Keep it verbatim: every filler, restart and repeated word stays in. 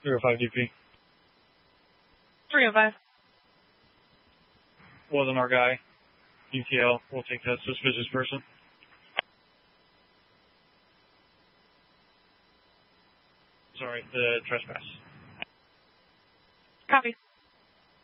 three oh five D P. three oh five. Wasn't our guy. E T L. We'll take that suspicious person. Sorry, the trespass. Copy.